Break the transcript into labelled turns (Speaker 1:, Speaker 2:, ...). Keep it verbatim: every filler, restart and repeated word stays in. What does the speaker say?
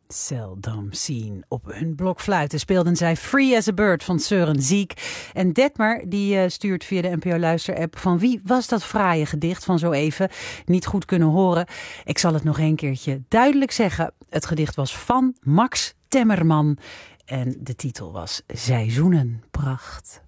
Speaker 1: Seldom seen. Op hun blokfluiten speelden zij Free as a Bird van Søren Ziek. En Detmer die uh, stuurt via de N P O Luister-app: van wie was dat fraaie gedicht van zo even? Niet goed kunnen horen. Ik zal het nog een keertje duidelijk zeggen. Het gedicht was van Max Temmerman. En de titel was Seizoenenpracht.